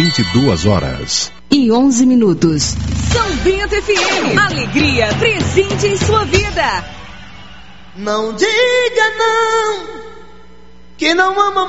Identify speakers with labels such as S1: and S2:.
S1: 22h11. São Bento FM. Alegria presente em sua vida.
S2: Não diga não, que não ama